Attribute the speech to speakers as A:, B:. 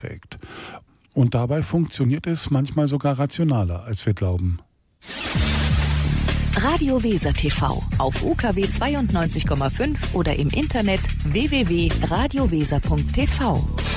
A: trägt. Und dabei funktioniert es manchmal sogar rationaler, als wir glauben.
B: Radio Weser TV auf UKW 92,5 oder im Internet www.radioweser.tv.